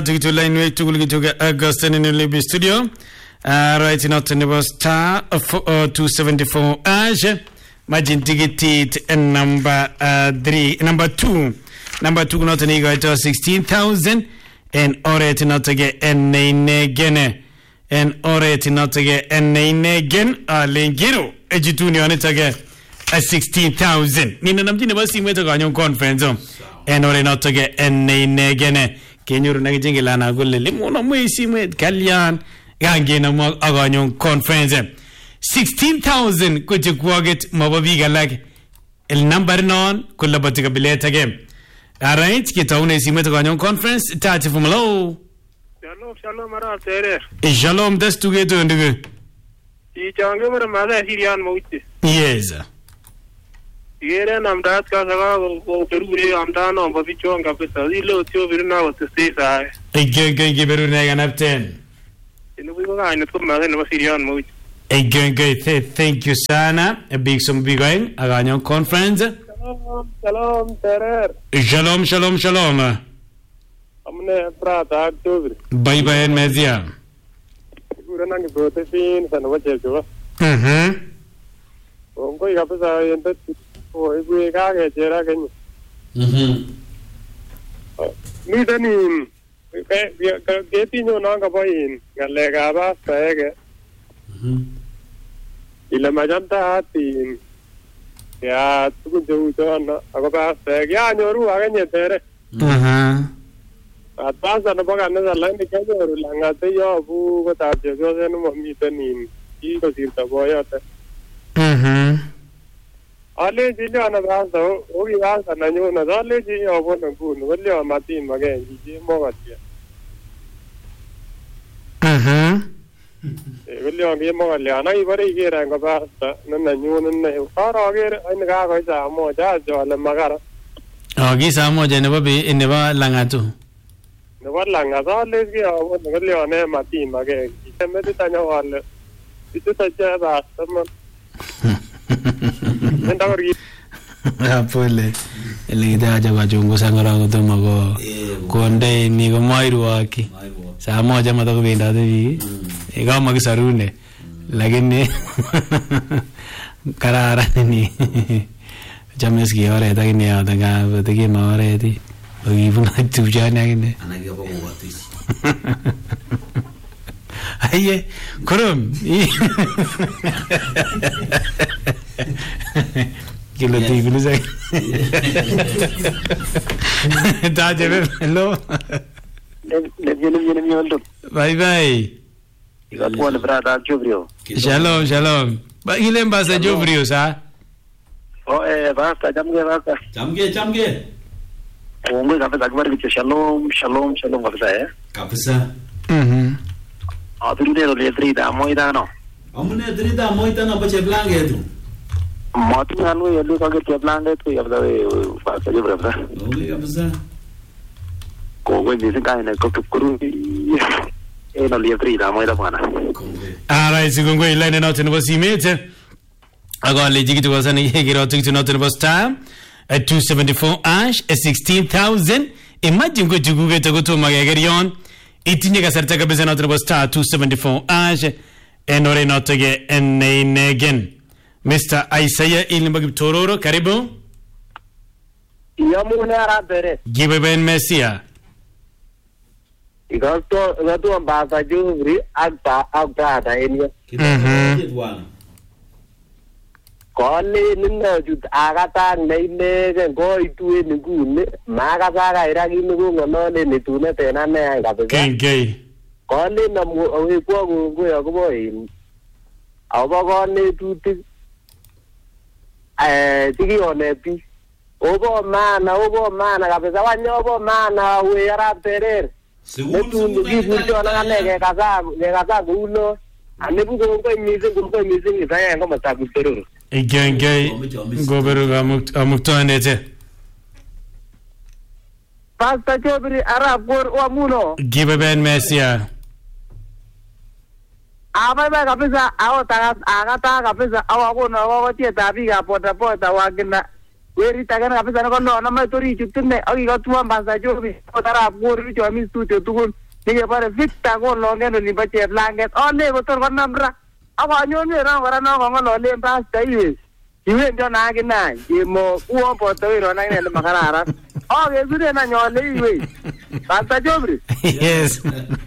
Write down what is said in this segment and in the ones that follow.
to the line way to get Augustine in the Libby studio. Right not in the star 274 Ash. Imagine ticket and number 2. Number 2 not an ego to 16,000 and orate not to get and nine again. And orate not to get and nine again. Lengiro Ejituni on it again at 16,000. Nina Namtin was seen with a conference. And orate not to get and nine again. Can you run a jingilana go limono mwisi with Kalyan Gangina Aganyon conference? 16,000 could you quagget Mobaviga like el number non could labatica billet again. All right, get on a Simeto conference. Touch from low. Shalom, Mara. Shalom, that's to get on the Mother Syrian Moiti. Yes. Here and I'm that Kazaga or Peru, I'm done on Babichon Capital. You look to very now to say I. Again, give it an 10. In the Wigan, it's Mother Syrian Moiti. Again, thank you, Sana. A big some big going. I got your conference. Shalom, Terer. Shalom, shalom, shalom. I'm going to October. Bye bye, and Mezia. Good and I'm protesting and what you do. I'm going up as I ended for a week. I get Meeting. Getting your Nagaboy in Galegaba, Sag. Ilamajanta team. Yeah, to do about yeah, no, I get there. Advance and about another line together, Langate, who got out the Josen meeting in Eagles in the boy. Only Gillian and Vaso, only us and I knew not only Gillian or one and good, William Martin again, he came over here. William Molia, I very here and about Nana, far again, and the guys are more jazz or the Magara. Oh, Gisamo never be in the Langatu. The one Langas always give what William Martin again. He can meditate on it. It's a jazz. And our Apole, Elida Javajungo Sangara Tomago, Konde, Nigo Mairuaki, Samo Jamatavinda, Egama Sarune, Lagene Kararani, Jameski or Dagnia, the guy with the game already, or even like to Janagine. And I give over what this. Aye, Kurum. Kill the TV. Hello. Bye bye. You got one brother, Jubrio. Shalom, shalom. But he lembas the Jubrio, sir. Oh, basta, Jamge. Oh, we have a good shalom, Kapisa. I'll do the 3 da Moidano. I'm going to 3 da Moitano, but a blanket. Martin, we look at your blanket. We have the Pastor Brother. Go with this guy and go to Kuru. And only 3 da Moidana. All right, so go line out and was he made. I got legit to was an erotic to not was time at 274 Ash at 16,000. Imagine go to Google to go to Magarion. Itinya Sartaka Bezanot was star 274 Ash and or not to get and name again. Mr. Isaiah Ilmag Tororo, Karibu Yamuna Bere. Give a Ben Messia. You got to Ambassa Jewry, Agda, in one. Calling in Agatha, name and go to in the good. Magasaga, Iraqi, and all in the tuna and gay. Calling them away, go away. Our only 2 Tiki on a piece. Over man, I have a man, we are up there. Let to give you a Gaza, and never go missing if I am a tabu. Again, gay, go better Muktoinete. Pastor Jobri, Arab, or Muno. Give a Ben Messia. Ababa kabisa au Agatha kabisa au hakuna wakati tabia pota Wagner werit age kabisa ne kono na matori chutune akikotwa Pastor Jobi kotarap ngori chomi studio tugul nikebare Victor kolongen olimbo Cheplanget ole kotor konamra akanyon wero kora no kongololen Pastor iwe iwendi ona akina kemo uo poto wero na ngene makararan kesure na nyole iwe Pastor Jobi Yes.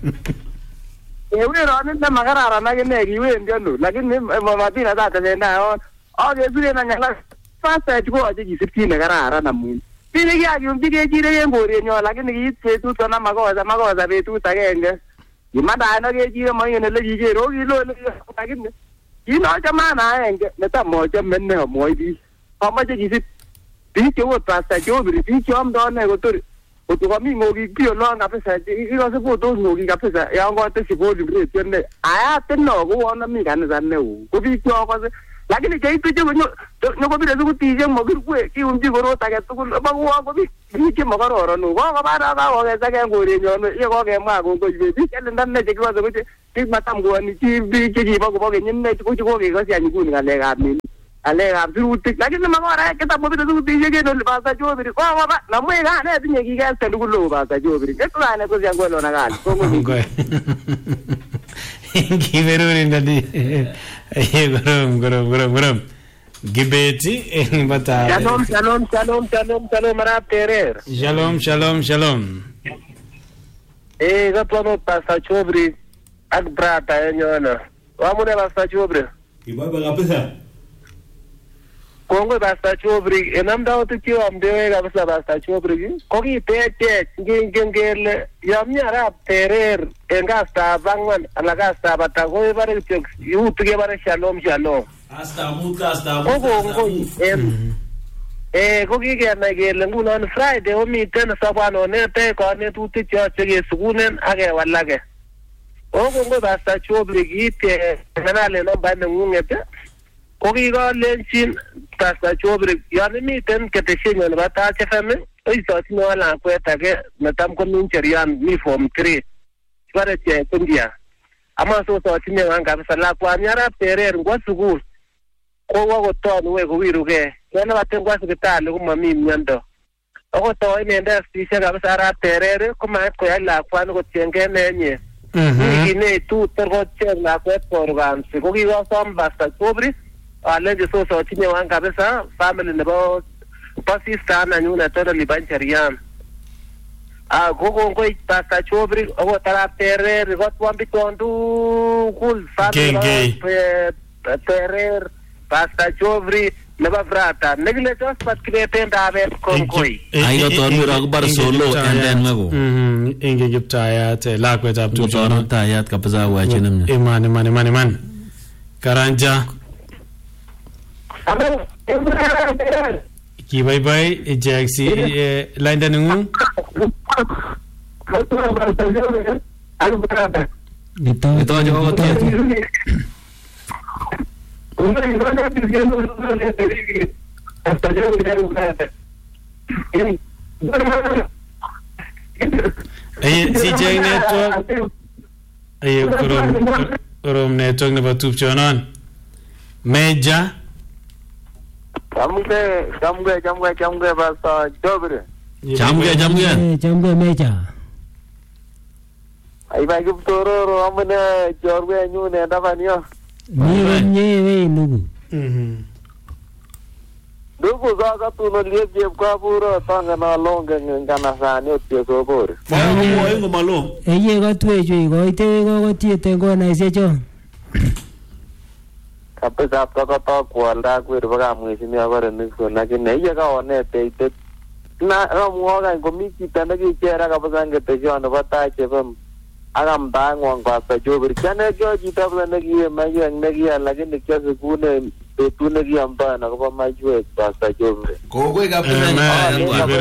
Wero na makararan akine kiwendi ono lakini mamadina tata tena on kesure na nyala Pastor ko aje kisipti ne kararan amun Pili kiakyum chikechire en korenyon lakini kiit betut kona makosa betut agenge kimadano kechire moingen ele kikere okilole lakini kinochomana aenge netam mochome ne amwoi biik amoche kisip biik cheu Pastor Jobi biik cheomdo ne kotor kotokomi ng'okik bii olon kabisa ikose kotos ng'okik kabisa yon kotesyi volume radio ne ayat ino kouon mi kanisa neo ko biik chokose lakini cheitu nyokobire sikutishek mokirwe kiumchi korot age tugul bakouon ko biik chemokororon kokobara kakokesake en korenyon yekokemwa kongoiwek biik chelenda ne chekikose ko biik matam kooni chi biik chekibo kobo kenyit ne kokekosyi any nguni ng'alekab sirutik lakini makora kitam kobire sikutishek en oli Pastor Jobi kokoba namwei kanet tinye kikesten tugul loo Pastor Jobi ketu kanet kosian kolona kali kongoi kiberurin dadi gorom gibeti en bata shalom arap terer shalom katwano Pastor Jobi ak brata enyona wamune Pastor Jobi ibaba kabisa kongoi Pastor Jobi enamda otukyo amdewe kabisa Pastor Jobi kokitechech ngingen kele yomi arap terer en kastab ang'wan ala kastab ata koibare kityo yutu kebare shalom kokongoi kokikenai kele ngunon Friday omiten sabwanonete kanetutik cheyoche kesukunen ak kewalake kokongoi Pastor Jobi kiit keng'alalen nambait neng'ung'et kokikolenchin Pastor Jobi yon imiten ketesyenyo nebo Taach FM oisosino lakwet age netam komin cherian mi form 3 kibare Chepindia amasosochinye wan kabisa lakwani arap terer ngwo sukul kowo kotonu we kowirugei kenebaten kwa sipitali komomi miondo akotoi inendet sisiek kabisa arap terer komait koyai lakwani kotiengei nenye kinetu tor kocheng lakwet korukansi kokikosom Pastor Jobi alenje sosochinye wan kabisa family nebo sister nanyunet oliban cherian kokongoi Pastor Jobi akot arap terer kotwon bichon tugul family terer Pastor Jobi nebo brata nekile Josephat Kibeten Dabet kongoi ayotorwiro akubar solo anden mako inge kiptayat lakwetab tuchono tayat kabisa wachinem iman karanja kibaibai ijaksi lainda nungu ito jo kotiet CJ network korom network nebo tupchonon Meja Chamge Pastor Jobi chamge Meja aibai kiptororo amune chorwe nyun en tabanyo Nye nugu Ndugu sasa tunoliep chepkaburo tangana longe nganasani otiesobore ngo malo eye kotwechu ikoite kokotiete konaisye chon kabisa kokotok kwalda kweri bakamweshimi akore Nixon lakini eye kaonete itet na ramwoga ngomi chito nekichera kabisa ngetesyon nebo Taach FM akamdaang'wong Pastor Jobi kiane kyo chito kabisa nekiye maiywek nekiyal lakini kyosikune betut nekiyomtoen akobo maiywek Pastor Jobi kogoi kabisa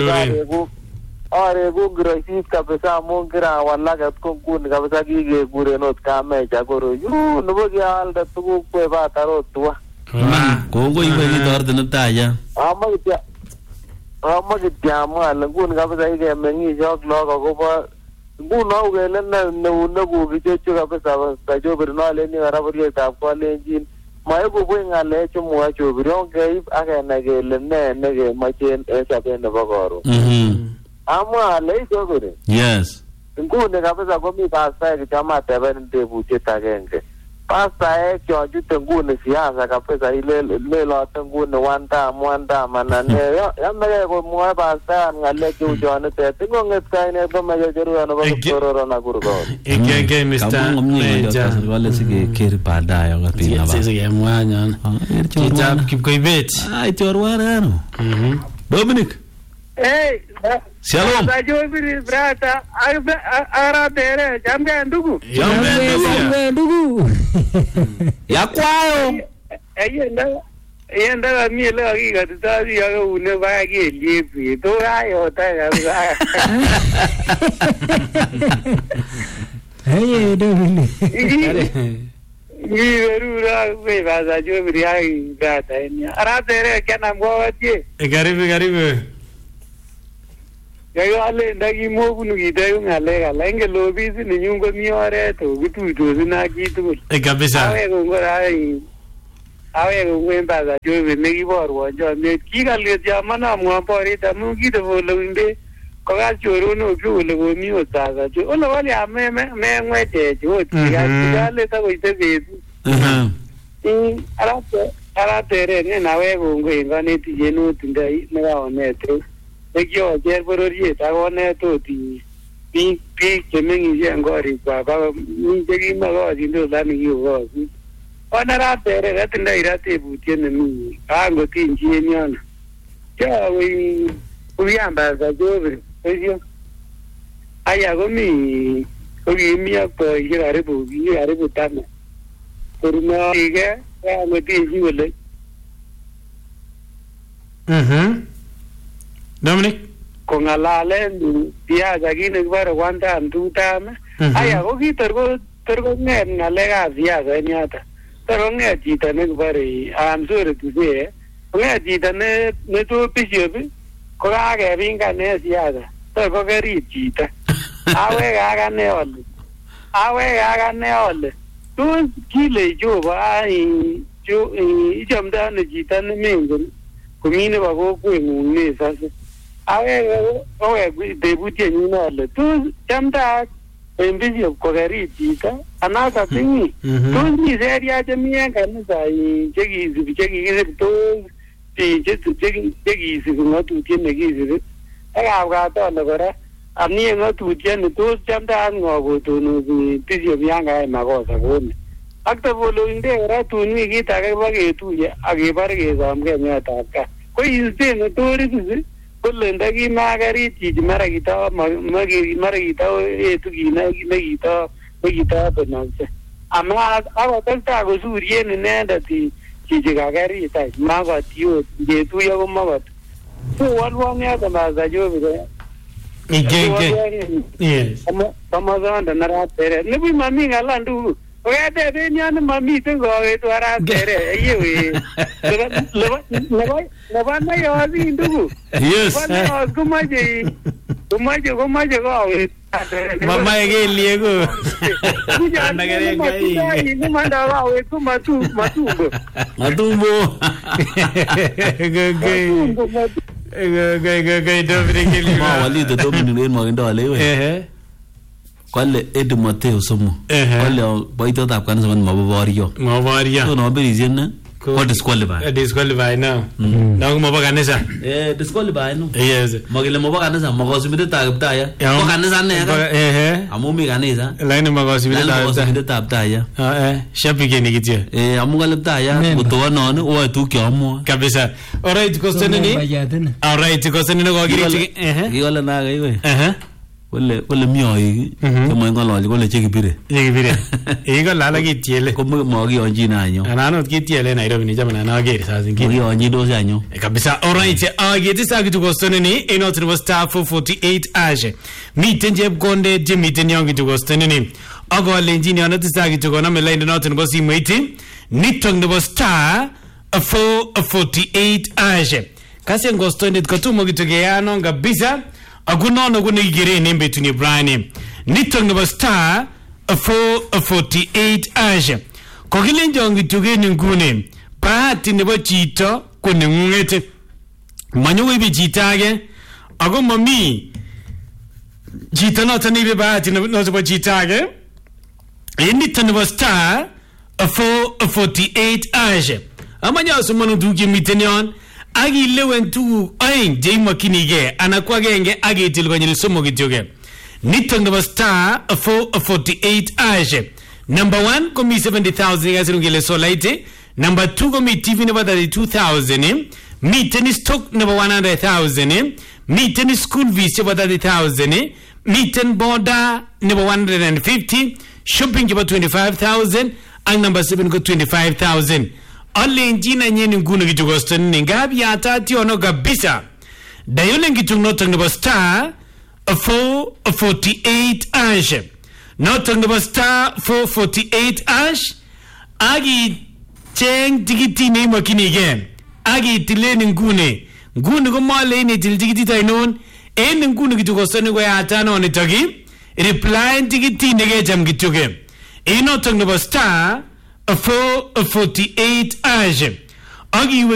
areku ngiroisit kabisa amun kirawalak ko nguni kabisa kikekuren ot kamecha koro yu nebo kialde tuguk kwe batarot tuwa kogoi itorte netaya amache tiamwa ale nguni kabisa ikemeng'ishe ak lagok akobo nguno ukele neunekuk ichechu kabisa Pastor Jobi naleni kora boryetab kolenjin maibu ngale chumwa chobirong keib akena kele ne kemachen esaben nebo koro amwa le isogore yes ngune kabisa komi pasta kichama teben tebutiet agenge pasta chojute ngune siasa kabisa ile lote ngune one time anane yamere ko mwa pasta ngale chujone te tingonget kaine tomaje jeruano nebo kororo na kurgo ege Mr. Meja wale sige keri baadaye wakapina ba sige mwanya kitab kipkoibet ai chorwana no Dominic hey shalom ajobiri brata ara tere jambe ndugu ndugu ya kwayo yenda mimi hakika tutazi ya une bagi lipi to ayo ta hey Dominic ni verura we baza jobiri ai brata ni ara tere kana mwatie karibu Yayo ale ndagi mobunu gidayo ngale gala enge lobisi ni nyungo miore to gituito zina gitu kabisa awe go baza jobe negi borwo jo me kigalle jamana mwapori tamu gitu bolinde ko ga choro no kule go mi otaga jo ono wali ame me ngwete jo tigale ta go ite bezu ara tere ne nawe go ngani tijenu tindai na onete Ekyo ayer bororiet agone toti pi kemengi yengori baba ninjegi magori ndo lani yo onara tere gatinda irate butiene mi ango tinji enyana yawe uyamba za jobe ekyo aya gomi ogi mia ko yare bu tama kurma ige ango tinji wele Dominic kongalale dia jagine bare one time two time aya go gitorgo ngen ngalega dia ganyata toro nge chita ne bare I'm sorry to say nge chita ne to pishobi ko ga vinga ne siaga to ko geri chita awe ga ne ole tu kile jo ba jo jamda ne chita ne mengo kumine ba go kwengune sasa awe debutie nyina le tu jamda embiji ko gari chita anaka tingi tu ni seria jamia kanisa jegi to jegi ngatu tiene gizi aga to na gora amni ngatu tiene tu jamda ngogo to no tizio bianga magosa gone akta bolo inde ra tu ni gita ga bage tu ya age barge samge nyata ka ko izde no tori kulle ndagi magari chiji maragita etugina benanse ama awa tanta go surie ne nenda ti chiji gagari ta maga tio je tu yo maga tu walwa ya kama za jobe yes kama za ndana tere ne bi mami ngala ndu oya de benya ne mami tengo to ara tere yewe leba na yo zi ndugu yes kumaje go mama yake liego anagere kai ni manda wa kumatu matumbo Gay Dominic ma wali de Dominic mo ndo alewe kwale Edu Mateo somo kwale boito tap kan somo mabario so no berizien na ko disqualify now na mo ba kanisa disqualify no yes magile mo ba kanisa magosibite tagta ya ko kanisa ne ka amumi kanisa line magosibite tagta ya shapige ni kitia amungale taya kutoa none o tu kyomo kabisa alright kostene ni alright kostene no gogiri yole na ga iwe wala mioi kemo ngolo kole chekibire ego lala kitiele ko mo gi onji na anyo anano kitiele Nairobi ni jamana na gere sasa ngi mo onji do anyo kabisa alright ageti sagi tu kostene ni inotri was star 448 age mitenje bgonde je miten yangi tu kostene ni ago lenjini anati sagi tu kona me line not ngo simwiti nitong the star 448 age kasi ngostone katumo gitogeano ngabisa agunono gune igire nembe tuni Brian nitong the star 448 age kokilenjon kityo en nguni bahati nebo chito ko neng'ung'et manyokoibe chito age ako mami chito noton neibe bahati nebo chito age en nito nebo star 448 ashe amanyasomanu tuguk chemiten yon akilewen tuguk oeng cheimokyinigei anan ko agenge akitil konyil somok kityoke niton nebo star 448 ashe. Number 1 komi 70,000 kasirun kele solite. Number 2 komi TV nebo 32,000. Miten stock nebo 100,000. Miten school fees nebo 30,000. Miten border nebo 150. Shopping nebo 25,000. And number 7 ko 25,000. Alenjina nyeni nguni kitu kostoni ngapi atati ono kabisa. Dayole kitu noto nebo star 448 ash. Noto nebo star 448 ash. Agi cheng tikiti ne makinige. Agi tileni nguni. Nguni ko male ni til tikiti tainon. En nguni kitu kostoni ko atano ni togi. Reply tikiti ne gecham kituke. Noto nebo star 448 ash. Agi